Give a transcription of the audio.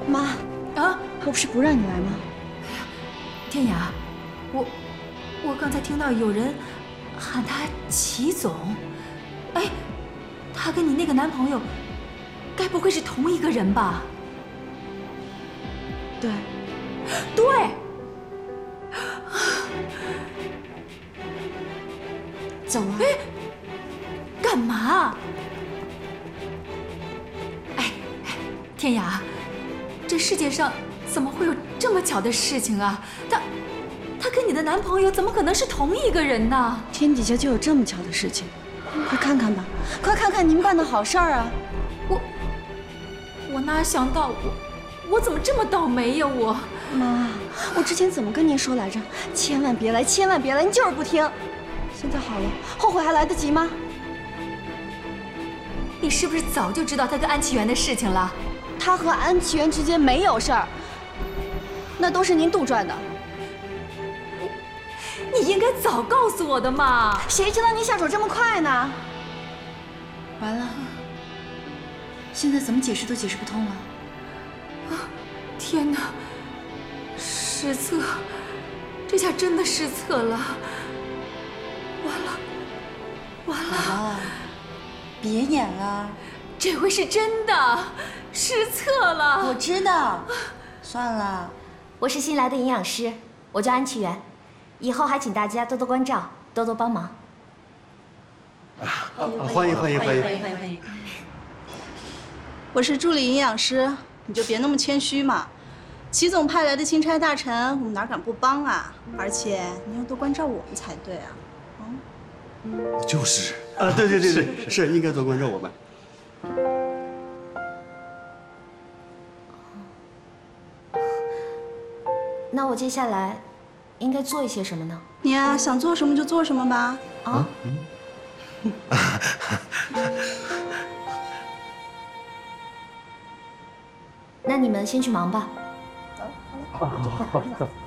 妈， 啊， 我不是不让你来吗？ 天雅，我刚才听到有人喊他齐总，哎，他跟你那个男朋友，该不会是同一个人吧？ 对， 对。 怎么？ 哎，干嘛？哎，天雅，这世界上怎么会有这么巧的事情啊？他跟你的男朋友怎么可能是同一个人呢？ 天底下就有这么巧的事情，快看看吧，快看看您办的好事儿啊！ 我哪想到我怎么这么倒霉呀我！ 妈，我之前怎么跟您说来着？千万别来，千万别来，您就是不听。现在好了，后悔还来得及吗？ 你是不是早就知道他跟安启源的事情了？ 他和安启源之间没有事儿，那都是您杜撰的。 你应该早告诉我的嘛！ 谁知道您下手这么快呢？ 完了，现在怎么解释都解释不通了。 啊，天哪！失策，这下真的失策了。完了， 宝宝，别演了， 这回是真的失策了。 我知道，算了。 我是新来的营养师，我叫安启源，以后还请大家多多关照，多多帮忙。 欢迎。 我是助理营养师，你就别那么谦虚嘛。齐总派来的钦差大臣，我们哪敢不帮啊？而且你要多关照我们才对啊。 就是啊，对，是应该多关照我们。 那我接下来应该做一些什么呢？ 你呀，想做什么就做什么吧。 啊？那你们先去忙吧。 好。